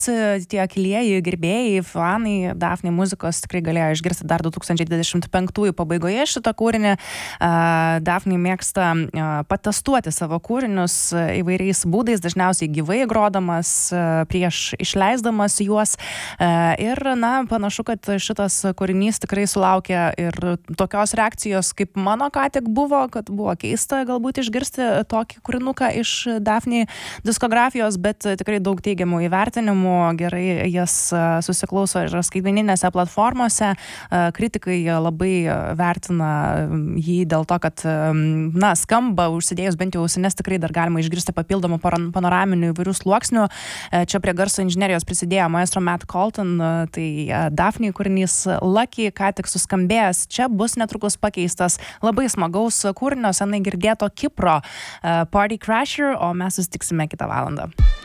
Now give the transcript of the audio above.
tie akilieji gerbėjai, fanai Daphne muzikos tikrai galėjo išgirsti dar 2025 pabaigoje šitą kūrinį. Daphne mėgsta patestuoti savo kūrinius įvairiais būdais, dažniausiai gyvai grodamas prieš išleisdamas juos. Ir, panašu, kad šitas kūrinys tikrai sulaukė ir tokios reakcijos, kaip mano ką tik buvo, kad buvo keista galbūt išgirsti tokį kūrinuką iš Daphne diskografijos, bet tikrai daug teigiamų įvertinimų. Gerai jas susiklauso ir skaitmeninėse platformose. Kritikai labai vertina jį dėl to, kad skamba, užsidėjus bent jau ausines, tikrai dar galima išgirsti papildomų panoraminių įvairių sluoksnių. Čia prie garso inžinerijos prisidėjo maestro Matt Colton, tai Daphne kūrinys Lucky, ką tik suskambėjęs. Čia bus netrukus pakeistas labai smagaus kūrinio, senai girdėto Kipro Party Crasher, o mes susitiksime kitą valandą.